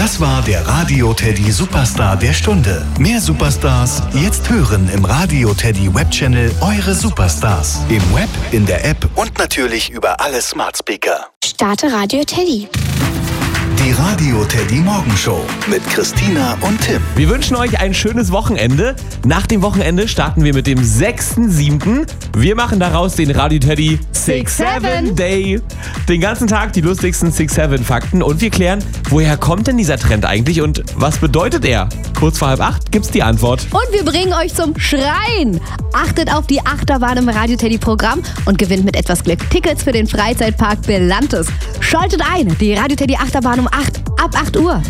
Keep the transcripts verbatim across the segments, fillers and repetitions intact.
Das war der Radio Teddy Superstar der Stunde. Mehr Superstars jetzt hören im Radio Teddy Webchannel Eure Superstars. Im Web, in der App und natürlich über alle Smart Speaker. Starte Radio Teddy. Die Radio Teddy Morgenshow mit Christina und Tim. Wir wünschen euch ein schönes Wochenende. Nach dem Wochenende starten wir mit dem sechsten siebten Wir machen daraus den Radio Teddy six seven Day. Den ganzen Tag die lustigsten six seven Fakten und wir klären, woher kommt denn dieser Trend eigentlich und was bedeutet er? Kurz vor halb acht gibt's die Antwort. Und wir bringen euch zum Schreien. Achtet auf die Achterbahn im Radio Teddy Programm und gewinnt mit etwas Glück Tickets für den Freizeitpark Belantes. Schaltet ein, die Radio Teddy Achterbahn um acht, ab acht Uhr.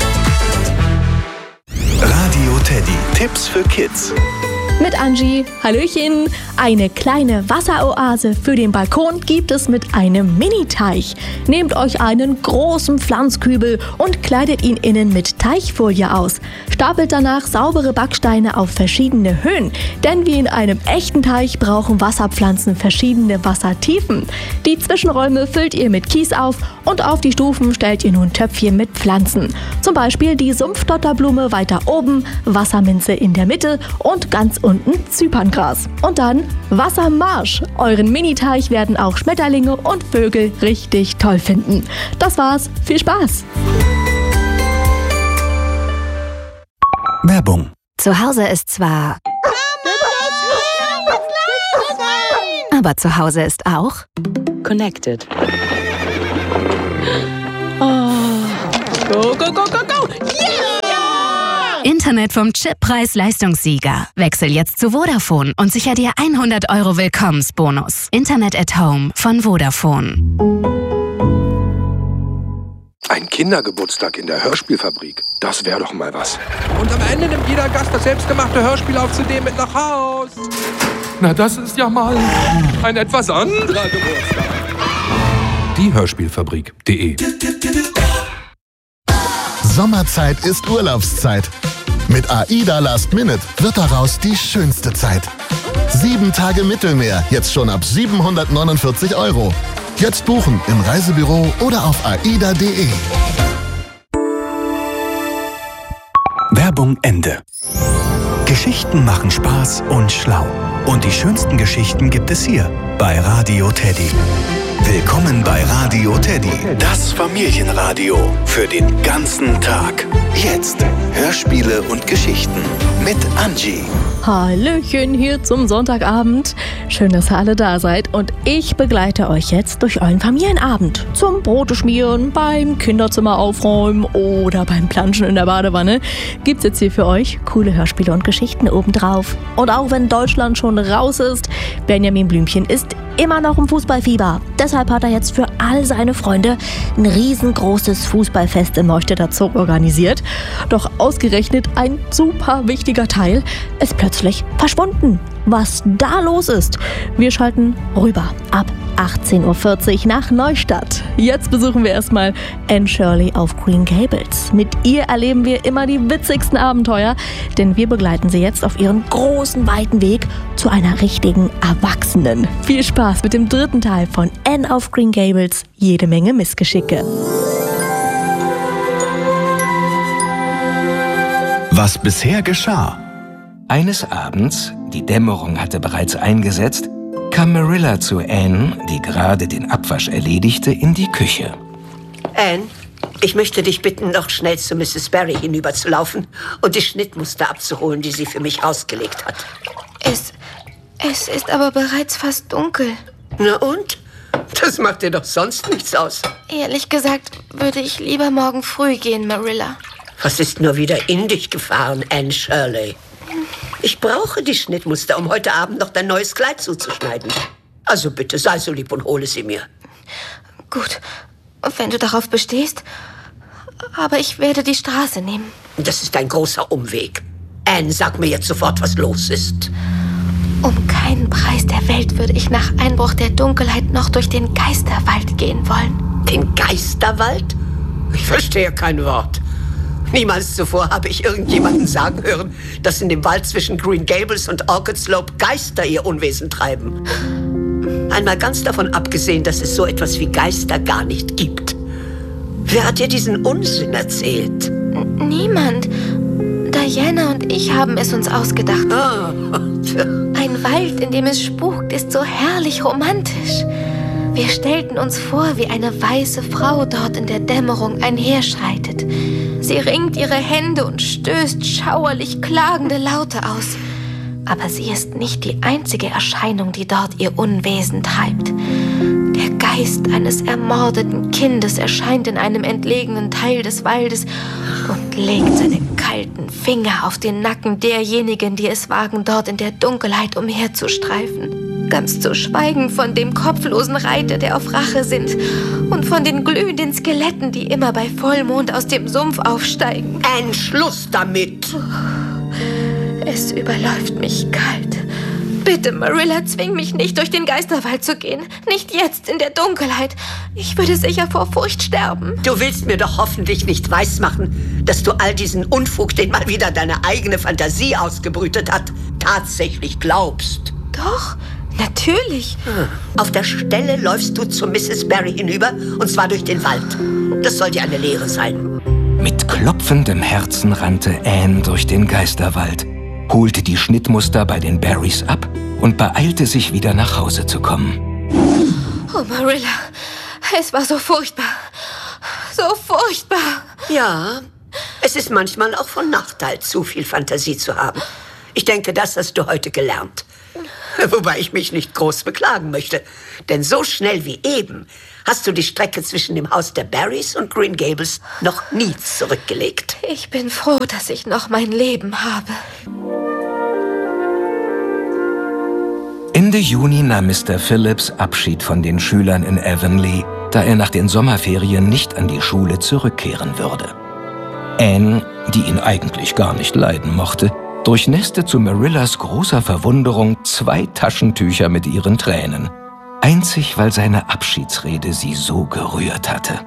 Radio Teddy, Tipps für Kids. Mit Angie. Hallöchen. Eine kleine Wasseroase für den Balkon gibt es mit einem Mini-Teich. Nehmt euch einen großen Pflanzkübel und kleidet ihn innen mit Teichfolie aus. Stapelt danach saubere Backsteine auf verschiedene Höhen. Denn wie in einem echten Teich brauchen Wasserpflanzen verschiedene Wassertiefen. Die Zwischenräume füllt ihr mit Kies auf und auf die Stufen stellt ihr nun Töpfchen mit Pflanzen. Zum Beispiel die Sumpfdotterblume weiter oben, Wasserminze in der Mitte und ganz unten Zyperngras. Und dann Wassermarsch. Euren Miniteich werden auch Schmetterlinge und Vögel richtig toll finden. Das war's. Viel Spaß! Werbung. Zu Hause ist zwar... Aber zu Hause ist auch... Connected. Oh. Go, go, go, go, go! Yeah! Internet vom Chip Preis-Leistungssieger. Wechsel jetzt zu Vodafone und sicher dir hundert Euro Willkommensbonus. Internet at Home von Vodafone. Ein Kindergeburtstag in der Hörspielfabrik. Das wäre doch mal was. Und am Ende nimmt jeder Gast das selbstgemachte Hörspiel auf C D mit nach Haus. Na, das ist ja mal ein etwas anderer Geburtstag. Die Hörspielfabrik punkt de. Sommerzeit ist Urlaubszeit. Mit AIDA Last Minute wird daraus die schönste Zeit. Sieben Tage Mittelmeer, jetzt schon ab siebenhundertneunundvierzig Euro. Jetzt buchen im Reisebüro oder auf aida punkt de. Werbung Ende. Geschichten machen Spaß und schlau. Und die schönsten Geschichten gibt es hier bei Radio Teddy. Willkommen bei Radio Teddy, das Familienradio für den ganzen Tag. Jetzt Hörspiele und Geschichten mit Angie. Hallöchen hier zum Sonntagabend. Schön, dass ihr alle da seid und ich begleite euch jetzt durch euren Familienabend. Zum Brote schmieren, beim Kinderzimmer aufräumen oder beim Planschen in der Badewanne gibt's jetzt hier für euch coole Hörspiele und Geschichten obendrauf. Und auch wenn Deutschland schon raus ist, Benjamin Blümchen ist immer noch im Fußballfieber. Deshalb hat er jetzt für all seine Freunde ein riesengroßes Fußballfest im Neustädter Zoo organisiert. Doch ausgerechnet ein super wichtiger Teil ist plötzlich verschwunden. Was da los ist? Wir schalten rüber ab achtzehn Uhr vierzig nach Neustadt. Jetzt besuchen wir erstmal Anne Shirley auf Green Gables. Mit ihr erleben wir immer die witzigsten Abenteuer, denn wir begleiten sie jetzt auf ihren großen, weiten Weg zu einer richtigen Erwachsenen. Viel Spaß mit dem dritten Teil von Anne auf Green Gables. Jede Menge Missgeschicke. Was bisher geschah. Eines Abends, die Dämmerung hatte bereits eingesetzt, kam Marilla zu Anne, die gerade den Abwasch erledigte, in die Küche. Anne, ich möchte dich bitten, noch schnell zu Misses Barry hinüberzulaufen und die Schnittmuster abzuholen, die sie für mich ausgelegt hat. Es, es ist aber bereits fast dunkel. Na und? Das macht dir doch sonst nichts aus. Ehrlich gesagt würde ich lieber morgen früh gehen, Marilla. Was ist nur wieder in dich gefahren, Anne Shirley? Ich brauche die Schnittmuster, um heute Abend noch dein neues Kleid zuzuschneiden. Also bitte, sei so lieb und hole sie mir. Gut, wenn du darauf bestehst. Aber ich werde die Straße nehmen. Das ist ein großer Umweg. Anne, sag mir jetzt sofort, was los ist. Um keinen Preis der Welt würde ich nach Einbruch der Dunkelheit noch durch den Geisterwald gehen wollen. Den Geisterwald? Ich verstehe kein Wort. Niemals zuvor habe ich irgendjemanden sagen hören, dass in dem Wald zwischen Green Gables und Orchid Slope Geister ihr Unwesen treiben. Einmal ganz davon abgesehen, dass es so etwas wie Geister gar nicht gibt. Wer hat dir diesen Unsinn erzählt? N- niemand. Diana und ich haben es uns ausgedacht. Oh. Ein Wald, in dem es spukt, ist so herrlich romantisch. Wir stellten uns vor, wie eine weiße Frau dort in der Dämmerung einherschreitet. Sie ringt ihre Hände und stößt schauerlich klagende Laute aus. Aber sie ist nicht die einzige Erscheinung, die dort ihr Unwesen treibt. Der Geist eines ermordeten Kindes erscheint in einem entlegenen Teil des Waldes und legt seine kalten Finger auf den Nacken derjenigen, die es wagen, dort in der Dunkelheit umherzustreifen. Ganz zu schweigen von dem kopflosen Reiter, der auf Rache sinnt, und von den glühenden Skeletten, die immer bei Vollmond aus dem Sumpf aufsteigen. Ein Schluss damit! Es überläuft mich kalt. Bitte, Marilla, zwing mich nicht, durch den Geisterwald zu gehen. Nicht jetzt, in der Dunkelheit. Ich würde sicher vor Furcht sterben. Du willst mir doch hoffentlich nicht weismachen, dass du all diesen Unfug, den mal wieder deine eigene Fantasie ausgebrütet hat, tatsächlich glaubst. Doch, natürlich. Auf der Stelle läufst du zu Misses Barry hinüber, und zwar durch den Wald. Das soll dir eine Lehre sein. Mit klopfendem Herzen rannte Anne durch den Geisterwald, holte die Schnittmuster bei den Barrys ab und beeilte sich, wieder nach Hause zu kommen. Oh, Marilla, es war so furchtbar. So furchtbar. Ja, es ist manchmal auch von Nachteil, zu viel Fantasie zu haben. Ich denke, das hast du heute gelernt. Wobei ich mich nicht groß beklagen möchte. Denn so schnell wie eben hast du die Strecke zwischen dem Haus der Barrys und Green Gables noch nie zurückgelegt. Ich bin froh, dass ich noch mein Leben habe. Ende Juni nahm Mister Phillips Abschied von den Schülern in Avonlea, da er nach den Sommerferien nicht an die Schule zurückkehren würde. Anne, die ihn eigentlich gar nicht leiden mochte, durchnässte zu Marillas großer Verwunderung zwei Taschentücher mit ihren Tränen. Einzig, weil seine Abschiedsrede sie so gerührt hatte.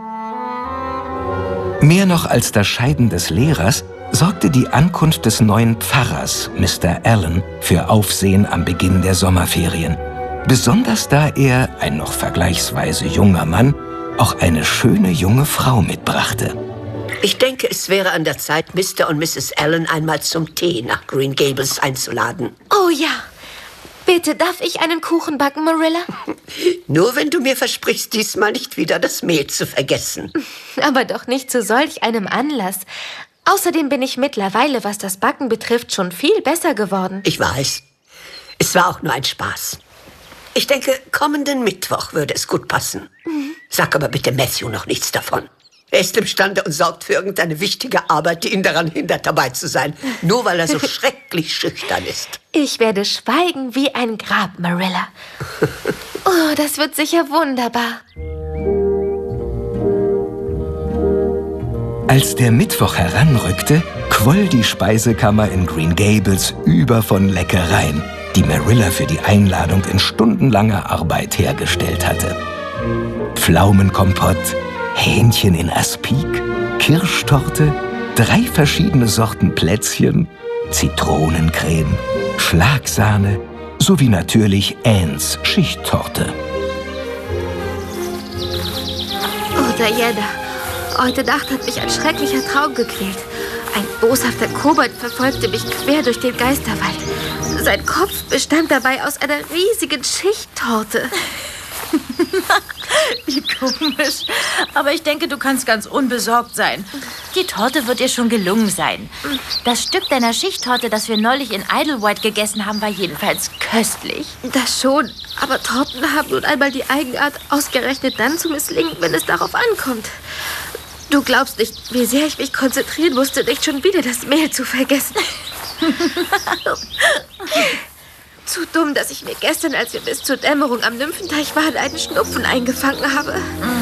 Mehr noch als das Scheiden des Lehrers sorgte die Ankunft des neuen Pfarrers, Mister Allen, für Aufsehen am Beginn der Sommerferien. Besonders da er, ein noch vergleichsweise junger Mann, auch eine schöne junge Frau mitbrachte. Ich denke, es wäre an der Zeit, Mister und Misses Allen einmal zum Tee nach Green Gables einzuladen. Oh ja. Bitte, darf ich einen Kuchen backen, Marilla? Nur wenn du mir versprichst, diesmal nicht wieder das Mehl zu vergessen. Aber doch nicht zu solch einem Anlass. Außerdem bin ich mittlerweile, was das Backen betrifft, schon viel besser geworden. Ich weiß. Es war auch nur ein Spaß. Ich denke, kommenden Mittwoch würde es gut passen. Mhm. Sag aber bitte Matthew noch nichts davon. Er ist imstande und sorgt für irgendeine wichtige Arbeit, die ihn daran hindert, dabei zu sein. Nur weil er so schrecklich schüchtern ist. Ich werde schweigen wie ein Grab, Marilla. Oh, das wird sicher wunderbar. Als der Mittwoch heranrückte, quoll die Speisekammer in Green Gables über von Leckereien, die Marilla für die Einladung in stundenlanger Arbeit hergestellt hatte. Pflaumenkompott, Hähnchen in Aspik, Kirschtorte, drei verschiedene Sorten Plätzchen, Zitronencreme, Schlagsahne sowie natürlich Annes Schichttorte. Oh, Diana, heute Nacht hat mich ein schrecklicher Traum gequält. Ein boshafter Kobold verfolgte mich quer durch den Geisterwald. Sein Kopf bestand dabei aus einer riesigen Schichttorte. Wie komisch. Aber ich denke, du kannst ganz unbesorgt sein. Die Torte wird dir schon gelungen sein. Das Stück deiner Schichttorte, das wir neulich in Idlewild gegessen haben, war jedenfalls köstlich. Das schon. Aber Torten haben nun einmal die Eigenart, ausgerechnet dann zu misslingen, wenn es darauf ankommt. Du glaubst nicht, wie sehr ich mich konzentrieren musste, nicht schon wieder das Mehl zu vergessen. Zu dumm, dass ich mir gestern, als wir bis zur Dämmerung am Nymphenteich waren, einen Schnupfen eingefangen habe.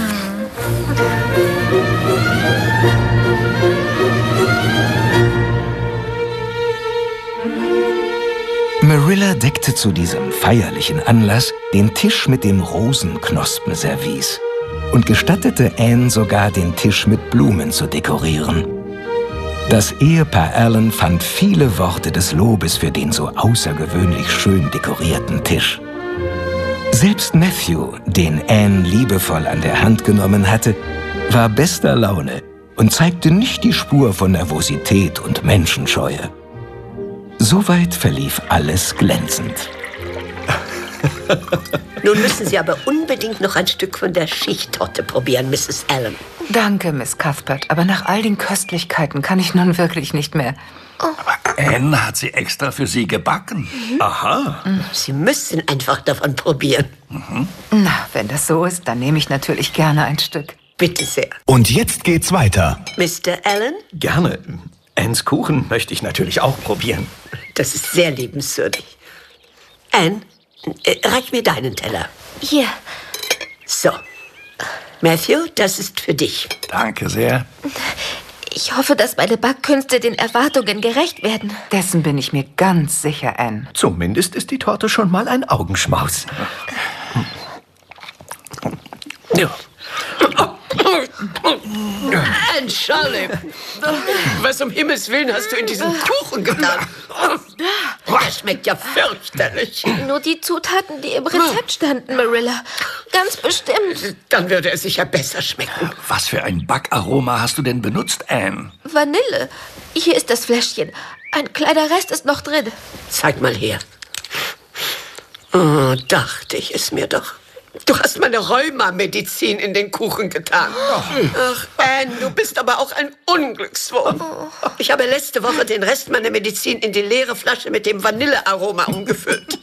Marilla deckte zu diesem feierlichen Anlass den Tisch mit dem Rosenknospenservice und gestattete Anne sogar, den Tisch mit Blumen zu dekorieren. Das Ehepaar Allen fand viele Worte des Lobes für den so außergewöhnlich schön dekorierten Tisch. Selbst Matthew, den Anne liebevoll an der Hand genommen hatte, war bester Laune und zeigte nicht die Spur von Nervosität und Menschenscheue. Soweit verlief alles glänzend. Nun müssen Sie aber unbedingt noch ein Stück von der Schichttorte probieren, Misses Allen. Danke, Miss Cuthbert, aber nach all den Köstlichkeiten kann ich nun wirklich nicht mehr. Aber Anne hat sie extra für Sie gebacken. Mhm. Aha. Sie müssen einfach davon probieren. Mhm. Na, wenn das so ist, dann nehme ich natürlich gerne ein Stück. Bitte sehr. Und jetzt geht's weiter. Mister Allen? Gerne. Annes Kuchen möchte ich natürlich auch probieren. Das ist sehr liebenswürdig. Anne, äh, reich mir deinen Teller. Hier. So. Matthew, das ist für dich. Danke sehr. Ich hoffe, dass meine Backkünste den Erwartungen gerecht werden. Dessen bin ich mir ganz sicher, Anne. Zumindest ist die Torte schon mal ein Augenschmaus. Ja. Anne, Charlie, was um Himmels Willen hast du in diesen Kuchen getan? Das schmeckt ja fürchterlich. Nur die Zutaten, die im Rezept standen, Marilla. Ganz bestimmt. Dann würde es sicher besser schmecken. Was für ein Backaroma hast du denn benutzt, Anne? Vanille. Hier ist das Fläschchen. Ein kleiner Rest ist noch drin. Zeig mal her. Oh, dachte ich es mir doch. Du hast meine Rheuma-Medizin in den Kuchen getan. Ach, Anne, du bist aber auch ein Unglückswurm. Ich habe letzte Woche den Rest meiner Medizin in die leere Flasche mit dem Vanillearoma umgefüllt.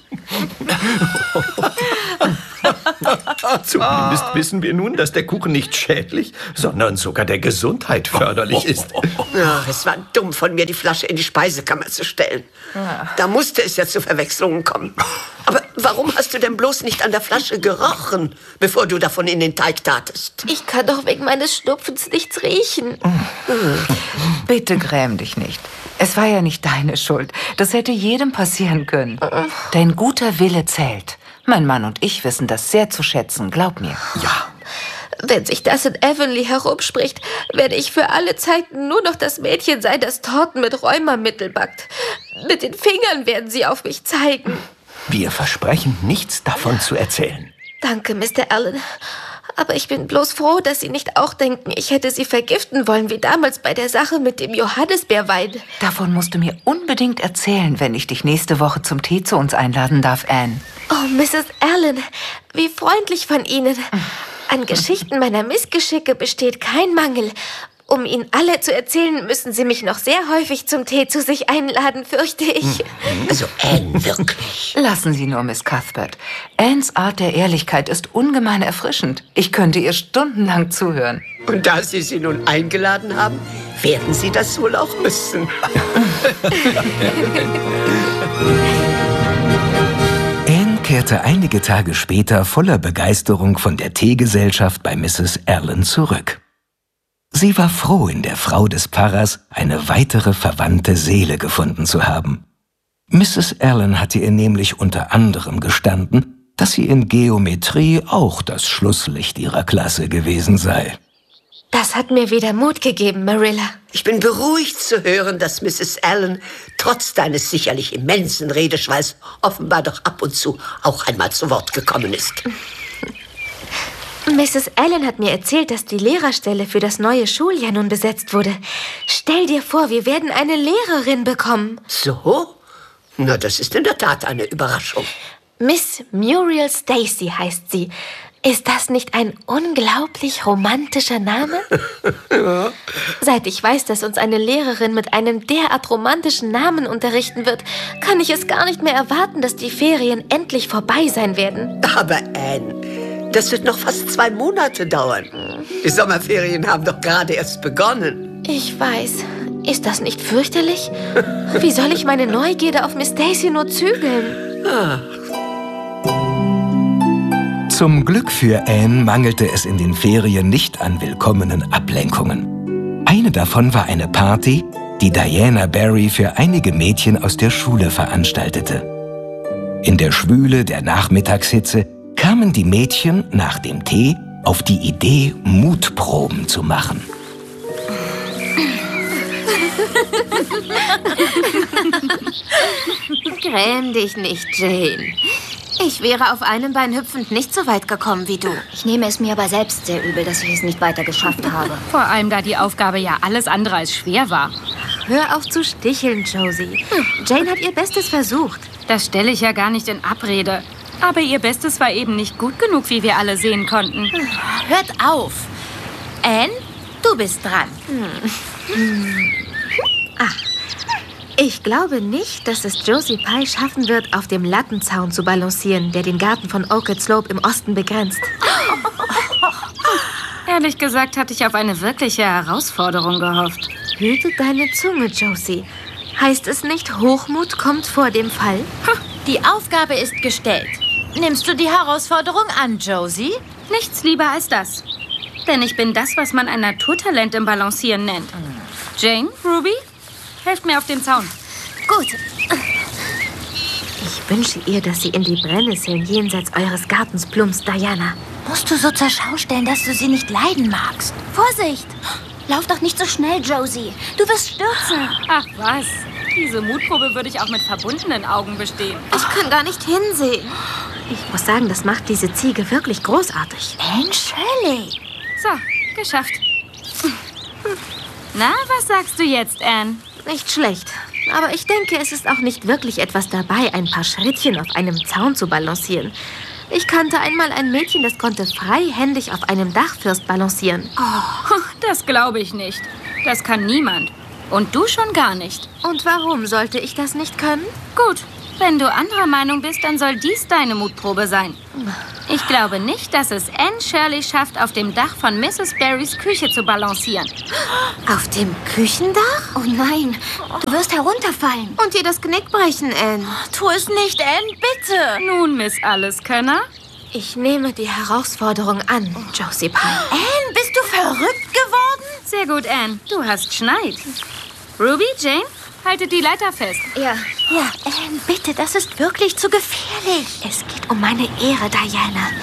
Zumindest wissen wir nun, dass der Kuchen nicht schädlich, sondern sogar der Gesundheit förderlich ist. Ach, es war dumm von mir, die Flasche in die Speisekammer zu stellen. Da musste es ja zu Verwechslungen kommen. Aber warum hast du denn bloß nicht an der Flasche gerochen, bevor du davon in den Teig tatest? Ich kann doch wegen meines Schnupfens nichts riechen. Bitte gräm dich nicht. Es war ja nicht deine Schuld. Das hätte jedem passieren können. Dein guter Wille zählt. Mein Mann und ich wissen das sehr zu schätzen, glaub mir. Ja. Wenn sich das in Avonlea herumspricht, werde ich für alle Zeiten nur noch das Mädchen sein, das Torten mit Rheumamittel backt. Mit den Fingern werden sie auf mich zeigen. Wir versprechen, nichts davon zu erzählen. Danke, Mister Allen. Aber ich bin bloß froh, dass Sie nicht auch denken, ich hätte Sie vergiften wollen, wie damals bei der Sache mit dem Johannisbeerwein. Davon musst du mir unbedingt erzählen, wenn ich dich nächste Woche zum Tee zu uns einladen darf, Anne. Oh, Misses Allen, wie freundlich von Ihnen. An Geschichten meiner Missgeschicke besteht kein Mangel. Um Ihnen alle zu erzählen, müssen Sie mich noch sehr häufig zum Tee zu sich einladen, fürchte ich. Also Anne, wirklich. Lassen Sie nur, Miss Cuthbert. Annes Art der Ehrlichkeit ist ungemein erfrischend. Ich könnte ihr stundenlang zuhören. Und da Sie sie nun eingeladen haben, werden Sie das wohl auch müssen. Anne kehrte einige Tage später voller Begeisterung von der Teegesellschaft bei Misses Allen zurück. Sie war froh, in der Frau des Pfarrers eine weitere verwandte Seele gefunden zu haben. Misses Allen hatte ihr nämlich unter anderem gestanden, dass sie in Geometrie auch das Schlusslicht ihrer Klasse gewesen sei. Das hat mir wieder Mut gegeben, Marilla. Ich bin beruhigt zu hören, dass Misses Allen trotz deines sicherlich immensen Redeschwalls offenbar doch ab und zu auch einmal zu Wort gekommen ist. Misses Allen hat mir erzählt, dass die Lehrerstelle für das neue Schuljahr nun besetzt wurde. Stell dir vor, wir werden eine Lehrerin bekommen. So? Na, das ist in der Tat eine Überraschung. Miss Muriel Stacy heißt sie. Ist das nicht ein unglaublich romantischer Name? Ja. Seit ich weiß, dass uns eine Lehrerin mit einem derart romantischen Namen unterrichten wird, kann ich es gar nicht mehr erwarten, dass die Ferien endlich vorbei sein werden. Aber Anne, das wird noch fast zwei Monate dauern. Die Sommerferien haben doch gerade erst begonnen. Ich weiß. Ist das nicht fürchterlich? Wie soll ich meine Neugierde auf Miss Stacy nur zügeln? Ah. Zum Glück für Anne mangelte es in den Ferien nicht an willkommenen Ablenkungen. Eine davon war eine Party, die Diana Barry für einige Mädchen aus der Schule veranstaltete. In der Schwüle der Nachmittagshitze kamen die Mädchen nach dem Tee auf die Idee, Mutproben zu machen. Gräm dich nicht, Jane. Ich wäre auf einem Bein hüpfend nicht so weit gekommen wie du. Ich nehme es mir aber selbst sehr übel, dass ich es nicht weiter geschafft habe. Vor allem, da die Aufgabe ja alles andere als schwer war. Hör auf zu sticheln, Josie. Jane hat ihr Bestes versucht. Das stelle ich ja gar nicht in Abrede. Aber ihr Bestes war eben nicht gut genug, wie wir alle sehen konnten. Hört auf. Anne, du bist dran. Hm. Ah. Ich glaube nicht, dass es Josie Pye schaffen wird, auf dem Lattenzaun zu balancieren, der den Garten von Orchid Slope im Osten begrenzt. Ehrlich gesagt hatte ich auf eine wirkliche Herausforderung gehofft. Hüte deine Zunge, Josie. Heißt es nicht, Hochmut kommt vor dem Fall? Die Aufgabe ist gestellt. Nimmst du die Herausforderung an, Josie? Nichts lieber als das. Denn ich bin das, was man ein Naturtalent im Balancieren nennt. Jane, Ruby, helft mir auf den Zaun. Gut. Ich wünsche ihr, dass sie in die Brennnesseln jenseits eures Gartens plumpst, Diana. Musst du so zur Schau stellen, dass du sie nicht leiden magst? Vorsicht! Lauf doch nicht so schnell, Josie. Du wirst stürzen. Ach was, diese Mutprobe würde ich auch mit verbundenen Augen bestehen. Ich kann gar nicht hinsehen. Ich muss sagen, das macht diese Ziege wirklich großartig. Anne Shirley. So, geschafft. Na, was sagst du jetzt, Anne? Nicht schlecht. Aber ich denke, es ist auch nicht wirklich etwas dabei, ein paar Schrittchen auf einem Zaun zu balancieren. Ich kannte einmal ein Mädchen, das konnte freihändig auf einem Dachfirst balancieren. Oh, das glaube ich nicht. Das kann niemand. Und du schon gar nicht. Und warum sollte ich das nicht können? Gut, wenn du anderer Meinung bist, dann soll dies deine Mutprobe sein. Ich glaube nicht, dass es Anne Shirley schafft, auf dem Dach von Misses Barrys Küche zu balancieren. Auf dem Küchendach? Oh nein, du wirst herunterfallen. Und dir das Genick brechen, Anne. Tu es nicht, Anne, bitte. Nun, Miss Alleskönner. Ich nehme die Herausforderung an, Josie Pye. Anne, bist du verrückt geworden? Sehr gut, Anne. Du hast Schneid. Ruby, Jane, haltet die Leiter fest. Ja. Ja, Anne, bitte, das ist wirklich zu gefährlich. Es geht um meine Ehre, Diana.